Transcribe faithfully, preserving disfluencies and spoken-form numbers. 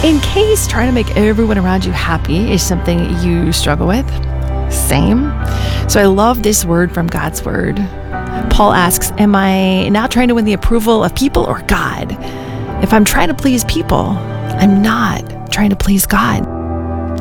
In case trying to make everyone around you happy is something you struggle with, same. So I love this word from God's word. Paul asks, am I now trying to win the approval of people or God? If I'm trying to please people, I'm not trying to please God.